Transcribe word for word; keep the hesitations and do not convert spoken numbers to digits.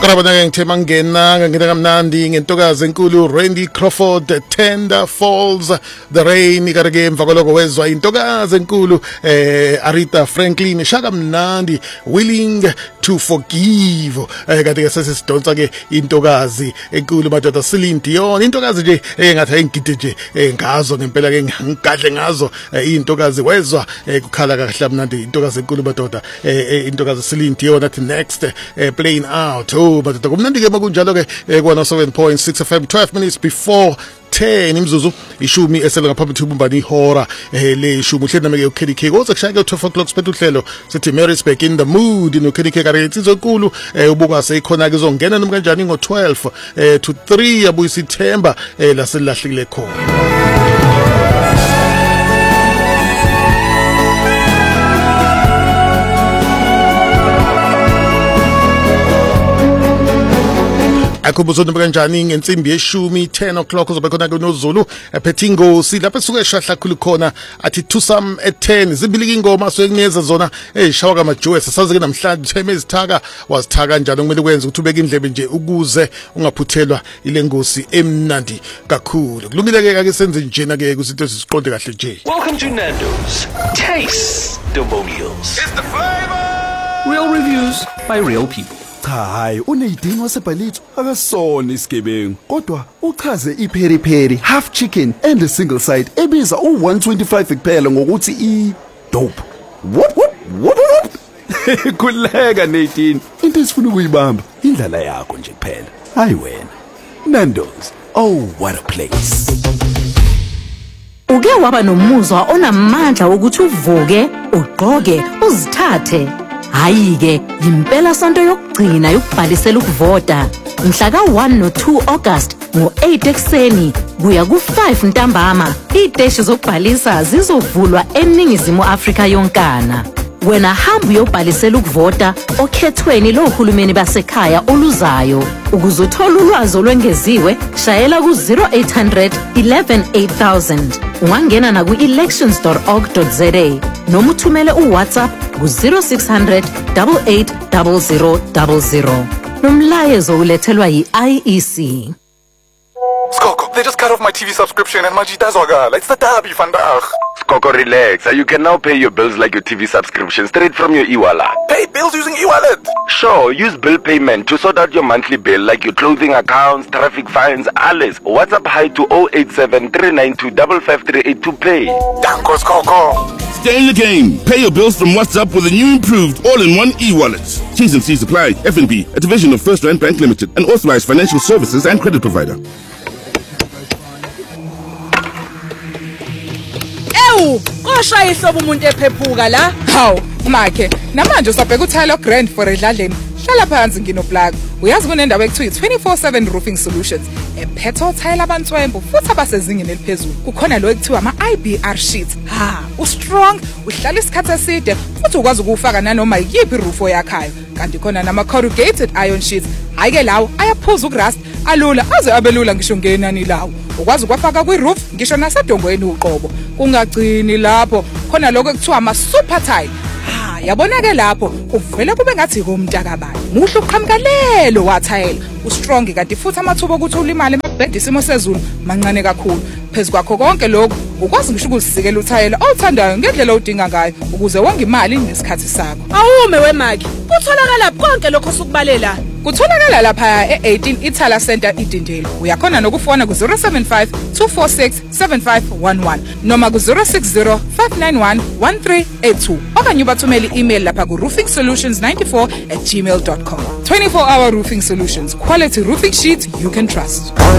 Akrabana ke ngithe mangena ngena kamnandi ngentokazi enkulu Randy Crawford Tender Falls the Rain ikareke emva kwaloko wezwa intokazi enkulu eh Aretha Franklin shaka mnandi Willing to Forgive eh kade ke sesidonsa ke intokazi enkulu madoda Celine Dion intokazi nje engathi ayingide nje ngazo ngempela ke ngigadle ngazo intokazi wezwa kukhala kahle mnandi intokazi enkulu madoda intokazi Celine Dion at next playing out oh madoda kumnandi ke makunjalo ke kwa seven point six F M twelve minutes before ten imzuzu ishumi esele ngaphambi thubumbani ihora le ishumi uhleli nami ke uKenny K kodwa kushaya ke twelve o'clock siphethe uhlelo sithi Mary's back in the mood no Kenny K kare insizwe enkulu ubuka seyikhona ke izongena noma kanjani ngo twelve to three yabuyisa ithemba la selahlekile khona akhubuzo noma kanjani ngensimbi yeshumi ten o'clock uzobe khona ke noZulu ephethe ingosi lapha esuke eshahla khulu khona athi to some at ten zimbili ingoma sokunyeza zona ezishawa kamajoyce saze ke namhlanje theme ezithaka wazithaka kanjani kumele kwenze ukuthi ubeke indlebe nje ukuze ungaphuthelwa ile ngosi emnandi kakhulu kulungile ke ake senze njena ke kuzinto ezisiqonde kahle nje. Welcome to Nando's Taste Demonials. It's the flavor. Real reviews by real people. Cha hayi uneyidingo wasebhalitho akasona isigebengu kodwa uchaze ipheri pheri half chicken and a single side ebiza u one twenty-five kuphela ngokuthi i dope. What what what what kuleka Nadine into esifuna ukuyibamba indlela yakho nje kuphela hayi wena. Nando's, oh what a place. Uke waba nomuzwa onamandla ukuthi uvuke ugqoke uzithathe hayi ke impela sonto yokugcina yokubhalisela ukuvota mhla ka one no two August ngo eight ekseni kuya ku five ntambama iteshi zokubhalisa zizovulwa eningizimu Afrika yonkana. Wena hamba uyobhalisela ukuvota okhethweni lohulumeni basekhaya oluzayo ukuzothola ulwazi olwengeziwe shayela ku zero eight hundred eleven eight thousand ungangena na ku elections dot org dot za noma uthumele uWhatsApp ku zero six hundred eight eight zero zero zero zero nomlayezo ulethelwa yi-I E C. Skoko, they just cut off my T V subscription and Maji Dazwagala. It's the derby vandag. Skoko, relax. You can now pay your bills like your T V subscription straight from your e-wallet. Pay bills using e-wallet. Sure, use bill payment to sort out your monthly bill like your clothing accounts, traffic fines, alles. WhatsApp hi to zero eight seven three nine two five five three eight to pay. Danko Skoko. Stay in the game. Pay your bills from WhatsApp with a new improved all-in-one e-wallet. T's and C's apply. F N B, a division of First Rand Bank Limited, an authorized financial services and credit provider. Ewu, koshaya ihlobo umuntu ephephuka la. Hawu, makhe. Namanje usabheka uThayilo Grand for edladleni. Hlala phansi nginoplug. Uyazi kunendawo ekuthiwa twenty-four seven Roofing Solutions. Ephetho thayela abantswembo futhi abasezingeni eliphezulu. Kukhona lo ekuthiwa ama I B R sheets. Ha, ustrong, uhlala isikhathi eside futhi ukwazi ukufaka nanoma yiphi roof oyakhayo. Kanti khona nama corrugated iron sheets. Hayike lawo ayaphuza ukrust alula aze abelula ngisho ngenani lawo. Ukwazi ukwafaka kwi-roof ngisho nasedongweni uqobo. Kungagcini lapho khona lokho ekuthiwa ama super tile. Ha, yabona ke lapho uvela kube ngathi komntakabani. Muhle uqhamukalelo wathayela. Ustrong kanti futhi amathuba ukuthi ulimale emabhedi isimo sezulu mancane kakhulu. Phezulu kwakho konke lokho ukwazi ngisho ukusikela uthayela awuthandayo ngendlela odinga ngayo ukuze wonge imali nesikhathi sakho. Awume wemaki. Kutholakala konke lokho sokubalela. Kutholakala lapha e-eighteen Ithala Center iDindelo. Uyakhona nokufona ku zero seven five two four six seven five one one noma ku zero six zero five nine one one three eight two okanye ubathumele i-email lapha ku roofing solutions ninety-four at gmail dot com. twenty-four hour roofing solutions, quality roofing sheets you can trust.